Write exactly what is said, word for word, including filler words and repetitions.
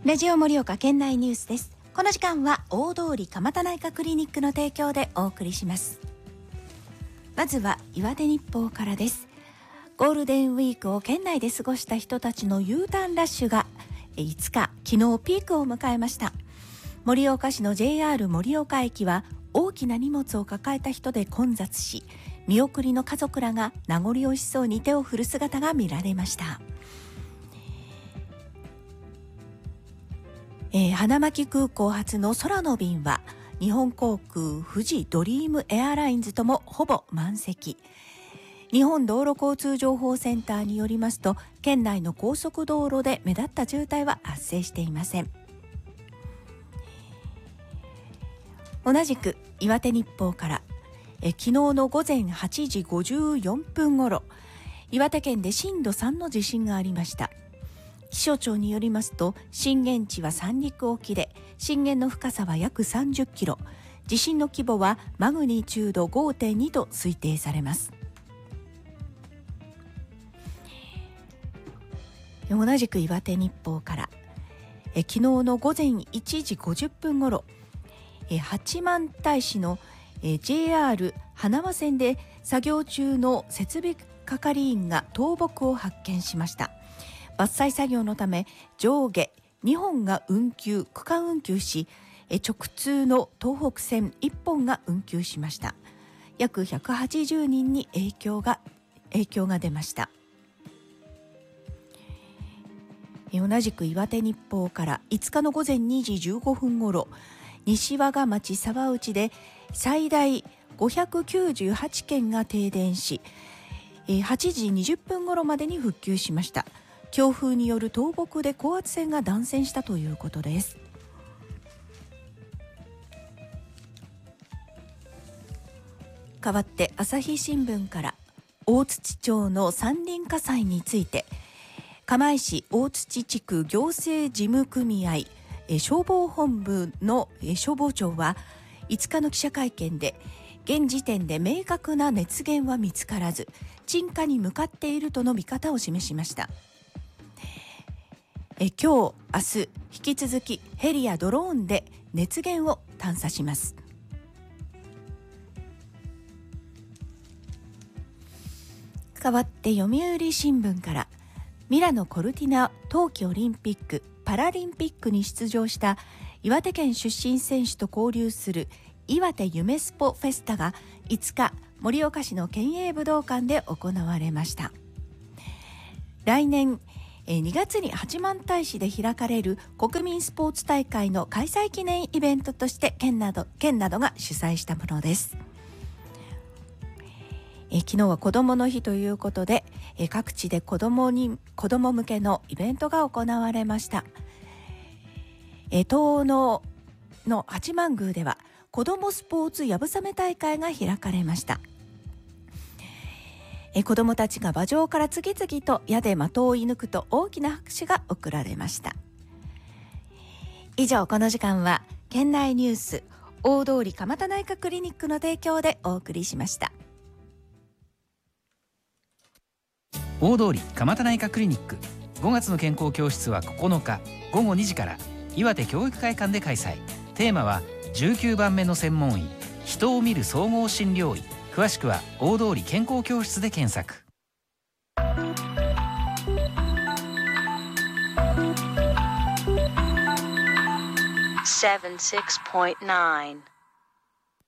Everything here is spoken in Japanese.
ラジオ盛岡県内ニュースです。この時間は大通蒲田内科クリニックの提供でお送りします。まずは岩手日報からです。ゴールデンウィークを県内で過ごした人たちの U ターンラッシュがいつか昨日ピークを迎えました。盛岡市の ジェイアール 盛岡駅は大きな荷物を抱えた人で混雑し、見送りの家族らが名残惜しそうに手を振る姿が見られました。えー、花巻空港発の空の便は日本航空、富士ドリームエアラインズともほぼ満席。日本道路交通情報センターによりますと、県内の高速道路で目立った渋滞は発生していません。同じく岩手日報からえ昨日の午前はちじごじゅうよんぷんごろ、岩手県で震度さんの地震がありました。気象庁によりますと、震源地は三陸沖で震源の深さは約さんじゅっキロ、地震の規模はマグニチュード ごてんに と推定されます。同じく岩手日報からえ昨日の午前いちじごじゅっぷんごろ、え八幡平市のえ ジェイアール 花輪線で作業中の設備係員が倒木を発見しました。伐採作業のため上下にほんが運休区間運休し、直通の東北線いっぽんが運休しました。約ひゃくはちじゅうにんに影響が影響が出ました。同じく岩手日報からいつかの午前にじじゅうごふんごろ、西和賀町沢内で最大ごひゃくきゅうじゅうはちけんが停電し、はちじにじゅっぷんごろまでに復旧しました。強風による倒木で高圧線が断線したということです。代わって朝日新聞から、大槌町の山林火災について、釜石大槌地区行政事務組合消防本部の消防長はいつかの記者会見で、現時点で明確な熱源は見つからず、鎮火に向かっているとの見方を示しました。え今日、明日、引き続きヘリやドローンで熱源を探査します。代わって読売新聞から、ミラノ・コルティナ冬季オリンピック・パラリンピックに出場した岩手県出身選手と交流する岩手夢スポフェスタがいつか盛岡市の県営武道館で行われました。来年にがつに八幡平市で開かれる国民スポーツ大会の開催記念イベントとして県など、県などが主催したものです。え昨日は子どもの日ということで、え各地で子どもに子ども向けのイベントが行われました。え東能の八幡宮では子どもスポーツやぶさめ大会が開かれました。え子どもたちが馬上から次々と矢で的を射抜くと大きな拍手が送られました。以上、この時間は県内ニュース大通蒲田内科クリニックの提供でお送りしました。 大通蒲田内科クリニック、ごがつの健康教室はここのかごごにじから岩手教育会館で開催。テーマはじゅうきゅうばんめの専門医、人を見る総合診療医。詳しくは大通健康教室で検索。 セブンティーシックスポイントナイン